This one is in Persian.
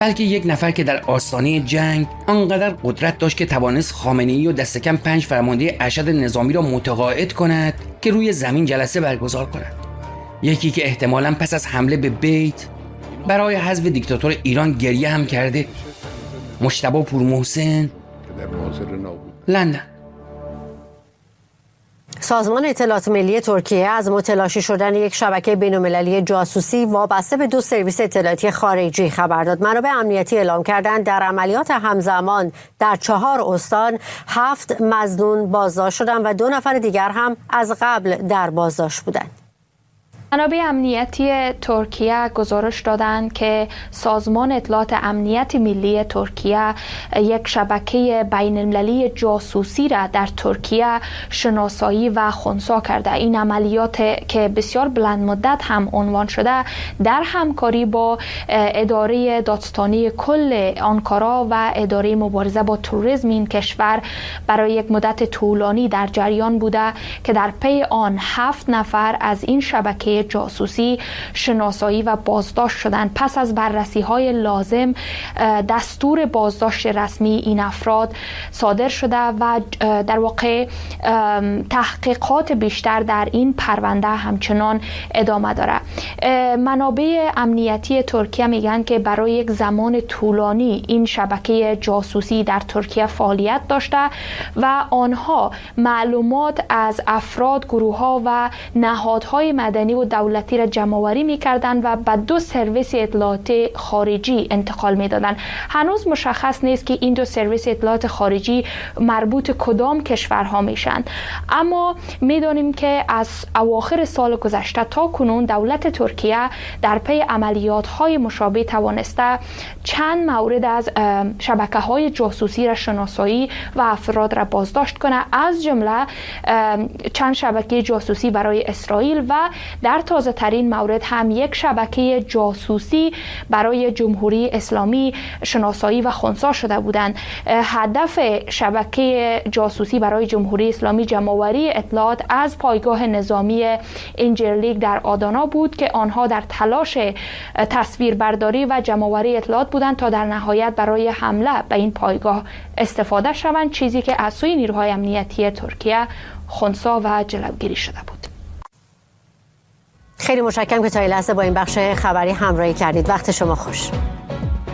بلکه یک نفر که در آستانه جنگ آنقدر قدرت داشت که توانست خامنه‌ای و دست کم 5 فرمانده ارشد نظامی را متقاعد کند که روی زمین جلسه برگزار کند. یکی که احتمالاً پس از حمله به بیت برای حذف دیکتاتور ایران گریه هم کرده. مجتبی پورمحسن، لندن. سازمان اطلاعات ملی ترکیه از متلاشی شدن یک شبکه بین‌المللی جاسوسی وابسته به 2 سرویس اطلاعاتی خارجی خبر داد. منابع امنیتی اعلام کردند در عملیات همزمان در 4 استان 7 مظنون بازداشت شدند و 2 نفر دیگر هم از قبل در بازداشت بودند. منابع امنیتی ترکیه گزارش دادند که سازمان اطلاعات امنیت ملی ترکیه یک شبکه بین‌المللی جاسوسی را در ترکیه شناسایی و خنثی کرده. این عملیات که بسیار بلند مدت هم عنوان شده در همکاری با اداره دادستانی کل آنکارا و اداره مبارزه با تروریسم این کشور برای یک مدت طولانی در جریان بوده که در پی آن 7 نفر از این شبکه جاسوسی شناسایی و بازداشت شدند. پس از بررسی‌های لازم دستور بازداشت رسمی این افراد صادر شده و در واقع تحقیقات بیشتر در این پرونده همچنان ادامه داره. منابع امنیتی ترکیه میگن که برای یک زمان طولانی این شبکه جاسوسی در ترکیه فعالیت داشته و آنها معلومات از افراد، گروه‌ها و نهادهای مدنی و دولتی را جمع‌آوری می‌کردند و به 2 سرویس اطلاعاتی خارجی انتقال می‌دادند. هنوز مشخص نیست که این 2 سرویس اطلاعات خارجی مربوط کدام کشورها میشن، اما می‌دانیم که از اواخر سال گذشته تا کنون دولت ترکیه در پی عملیات‌های مشابه توانسته چند مورد از شبکه‌های جاسوسی را شناسایی و افراد را بازداشت کنه، از جمله چند شبکه جاسوسی برای اسرائیل و در تازه ترین مورد هم یک شبکه جاسوسی برای جمهوری اسلامی شناسایی و خنثی شده بودند. هدف شبکه جاسوسی برای جمهوری اسلامی جمع‌آوری اطلاعات از پایگاه نظامی اینجرلیک در آدانا بود که آنها در تلاش تصویربرداری و جمع‌آوری اطلاعات بودند تا در نهایت برای حمله به این پایگاه استفاده شوند، چیزی که از سوی نیروهای امنیتی ترکیه خنثی و جلوگیری شده بود. خیلی متشکرم که تا این لحظه با این بخش خبری همراهی کردید. وقت شما خوش.